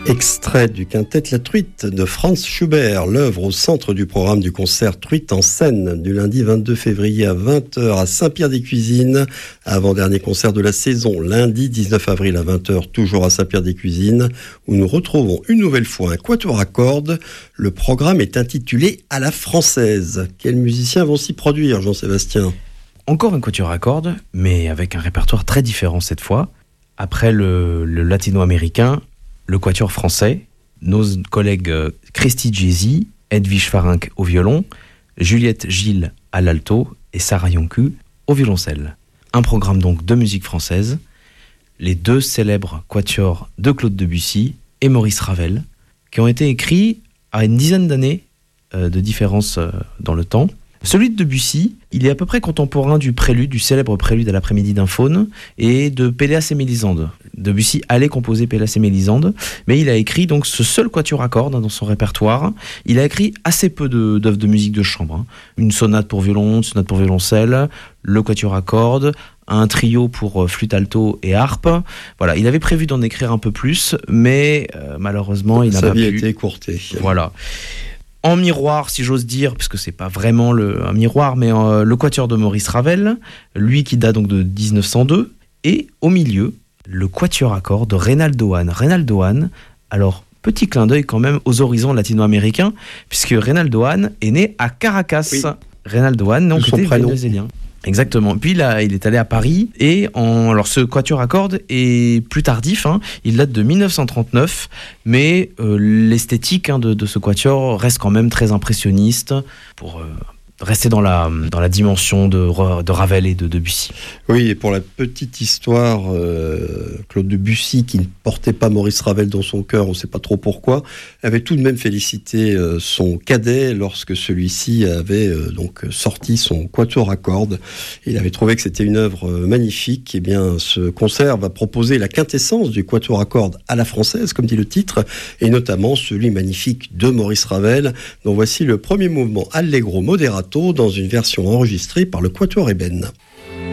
Extrait du quintet La Truite de Franz Schubert, l'œuvre au centre du programme du concert Truite en scène du lundi 22 février à 20h à Saint-Pierre-des-Cuisines, avant-dernier concert de la saison, lundi 19 avril à 20h, toujours à Saint-Pierre-des-Cuisines, où nous retrouvons une nouvelle fois un quatuor à cordes. Le programme est intitulé À la française. Quels musiciens vont s'y produire, Jean-Sébastien ? Encore un quatuor à cordes, mais avec un répertoire très différent cette fois. Après le latino-américain, le quatuor français, nos collègues Christy Jay-Z, Edwige Farinck au violon, Juliette Gilles à l'alto et Sarah Yonku au violoncelle. Un programme donc de musique française, les deux célèbres quatuors de Claude Debussy et Maurice Ravel, qui ont été écrits à une dizaine d'années de différence dans le temps. Celui de Debussy, il est à peu près contemporain du prélude, du célèbre prélude à l'après-midi d'un faune, et de Péléas et Mélisande. Debussy allait composer Péléas et Mélisande, mais il a écrit donc ce seul quatuor à cordes dans son répertoire. Il a écrit assez peu d'œuvres de musique de chambre. Une sonate pour violon, une sonate pour violoncelle, le quatuor à cordes, un trio pour flûte alto et harpe. Voilà, il avait prévu d'en écrire un peu plus, mais malheureusement, il n'a pas pu. Sa vie a été écourtée. Voilà. En miroir, si j'ose dire, puisque c'est pas vraiment un miroir, mais le quatuor de Maurice Ravel, lui qui date donc de 1902, et au milieu, le quatuor à cordes de Reynaldo Hahn. Reynaldo Hahn, alors petit clin d'œil quand même aux horizons latino-américains, puisque Reynaldo Hahn est né à Caracas. Oui. Reynaldo Hahn, donc était vénézuélien. Exactement. Puis là, il est allé à Paris et alors ce quatuor à cordes est plus tardif. Il date de 1939, mais l'esthétique de ce quatuor reste quand même très impressionniste pour rester dans la dimension de Ravel et de Debussy. Oui, et pour la petite histoire, Claude Debussy, qui ne portait pas Maurice Ravel dans son cœur, on ne sait pas trop pourquoi, avait tout de même félicité son cadet lorsque celui-ci avait donc sorti son quatuor à cordes. Il avait trouvé que c'était une œuvre magnifique. Eh bien, ce concert va proposer la quintessence du quatuor à cordes à la française, comme dit le titre, et notamment celui magnifique de Maurice Ravel, dont voici le premier mouvement Allegro Moderato dans une version enregistrée par le Quatuor Eben.